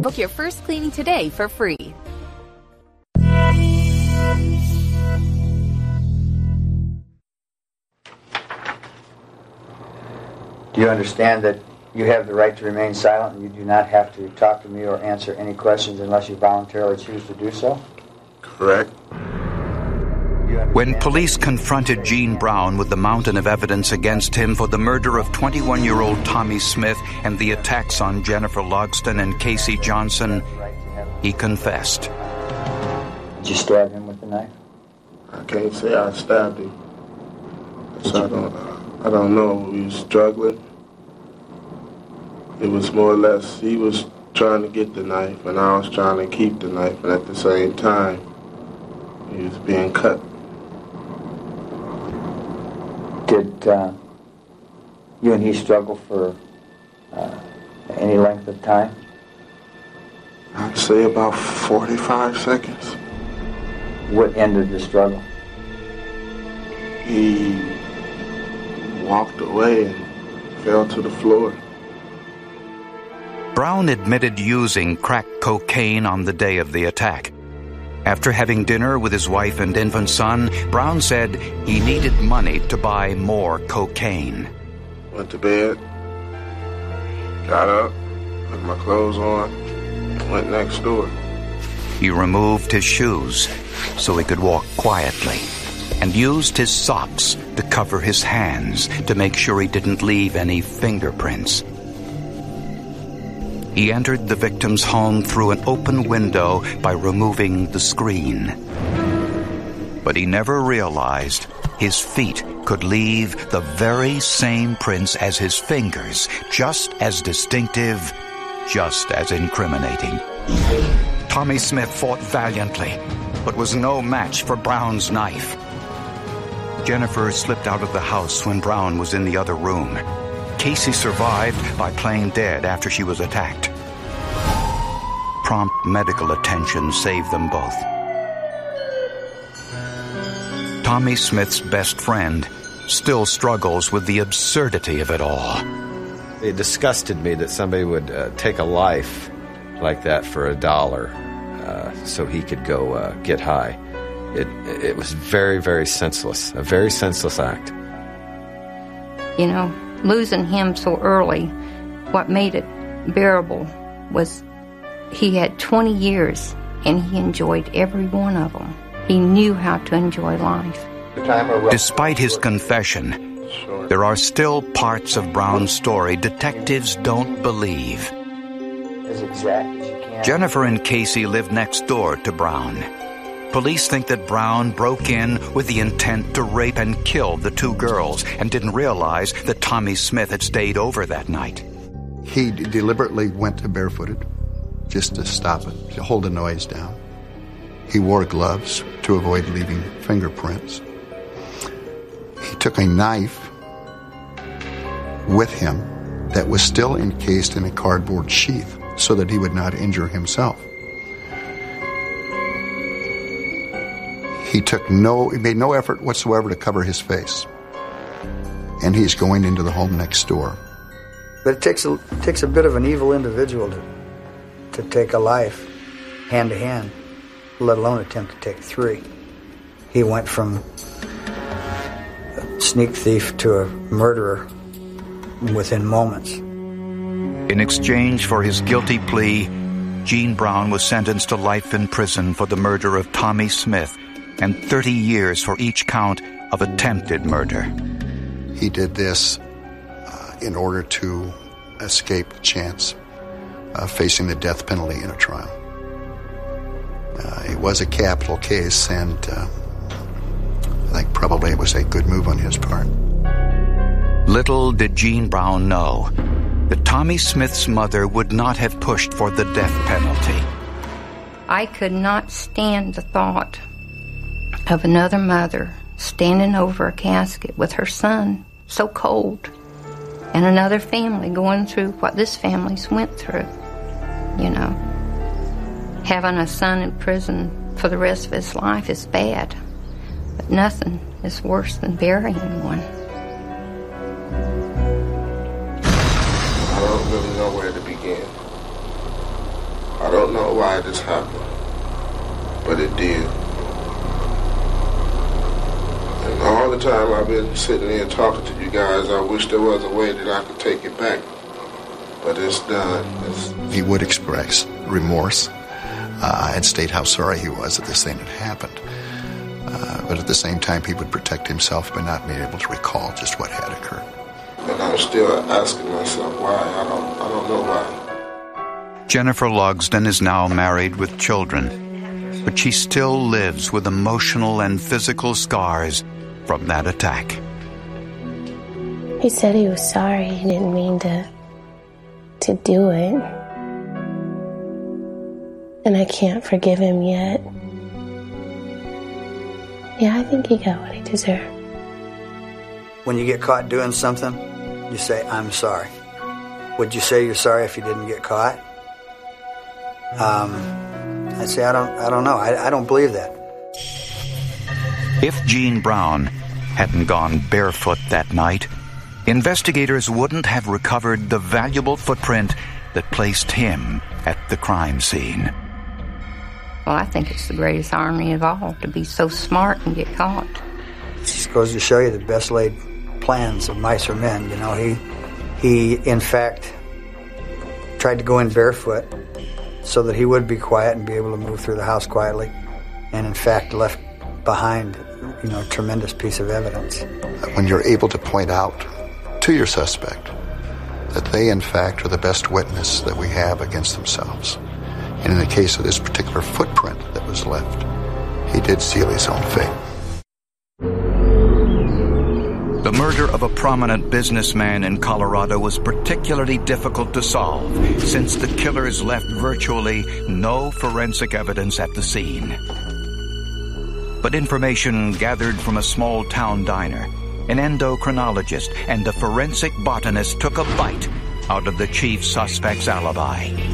Book your first cleaning today for free. Do you understand that you have the right to remain silent and you do not have to talk to me or answer any questions unless you voluntarily choose to do so? Correct. When police confronted Gene Brown with the mountain of evidence against him for the murder of 21-year-old Tommy Smith and the attacks on Jennifer Logston and Casey Johnson, he confessed. Did you stab him with the knife? I can't say I stabbed him. So I don't know. We were struggling. It was more or less, he was trying to get the knife and I was trying to keep the knife, and at the same time, he was being cut. Did you and he struggle for any length of time? I'd say about 45 seconds. What ended the struggle? He walked away and fell to the floor. Brown admitted using crack cocaine on the day of the attack. After having dinner with his wife and infant son, Brown said he needed money to buy more cocaine. Went to bed, got up, put my clothes on, and went next door. He removed his shoes so he could walk quietly and used his socks to cover his hands to make sure he didn't leave any fingerprints. He entered the victim's home through an open window by removing the screen. But he never realized his feet could leave the very same prints as his fingers, just as distinctive, just as incriminating. Tommy Smith fought valiantly, but was no match for Brown's knife. Jennifer slipped out of the house when Brown was in the other room. Casey survived by playing dead after she was attacked. Prompt medical attention saved them both. Tommy Smith's best friend still struggles with the absurdity of it all. It disgusted me that somebody would take a life like that for $1 so he could go get high. It was very, very senseless, a very senseless act. You know, losing him so early, what made it bearable was he had 20 years and he enjoyed every one of them. He knew how to enjoy life. Despite his confession, there are still parts of Brown's story detectives don't believe. As exact as you can. Jennifer and Casey lived next door to Brown. Police think that Brown broke in with the intent to rape and kill the two girls and didn't realize that Tommy Smith had stayed over that night. He deliberately went to barefooted just to stop it, to hold the noise down. He wore gloves to avoid leaving fingerprints. He took a knife with him that was still encased in a cardboard sheath so that he would not injure himself. He made no effort whatsoever to cover his face. And he's going into the home next door. But it takes a bit of an evil individual to take a life hand to hand, let alone attempt to take three. He went from a sneak thief to a murderer within moments. In exchange for his guilty plea, Gene Brown was sentenced to life in prison for the murder of Tommy Smith and 30 years for each count of attempted murder. He did this in order to escape the chance of facing the death penalty in a trial. It was a capital case, and I think probably it was a good move on his part. Little did Gene Brown know that Tommy Smith's mother would not have pushed for the death penalty. I could not stand the thought of another mother standing over a casket with her son so cold, and another family going through what this family's went through. You know, having a son in prison for the rest of his life is bad, but nothing is worse than burying one. I don't really know where to begin. I don't know why this happened, but it did. And all the time I've been sitting here talking to you guys, I wish there was a way that I could take it back. But it's done. He would express remorse and state how sorry he was that this thing had happened. But at the same time, he would protect himself by not being able to recall just what had occurred. And I'm still asking myself why. I don't know why. Jennifer Logsdon is now married with children, but she still lives with emotional and physical scars from that attack. He said he was sorry. He didn't mean to do it. And I can't forgive him yet. Yeah, I think he got what he deserved. When you get caught doing something, you say, I'm sorry. Would you say you're sorry if you didn't get caught? I'd say, I don't know. I don't believe that. If Gene Brown hadn't gone barefoot that night, investigators wouldn't have recovered the valuable footprint that placed him at the crime scene. Well, I think it's the greatest irony of all, to be so smart and get caught. It just goes to show you the best laid plans of mice or men. You know, he in fact tried to go in barefoot so that he would be quiet and be able to move through the house quietly, and in fact left behind, you know, a tremendous piece of evidence. When you're able to point out to your suspect that they in fact are the best witness that we have against themselves, and in the case of this particular footprint that was left, he did seal his own fate. The murder of a prominent businessman in Colorado was particularly difficult to solve, since the killers left virtually no forensic evidence at the scene. But information gathered from a small-town diner, an endocrinologist, and a forensic botanist took a bite out of the chief suspect's alibi.